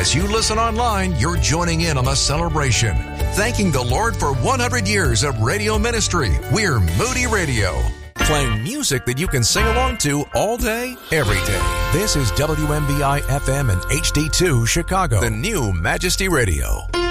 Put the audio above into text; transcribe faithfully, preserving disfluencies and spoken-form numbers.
As you listen online, you're joining in on the celebration. Thanking the Lord for one hundred years of radio ministry. We're Moody Radio. Playing music that you can sing along to all day, every day. This is W M B I F M and H D two Chicago, the new Majesty Radio.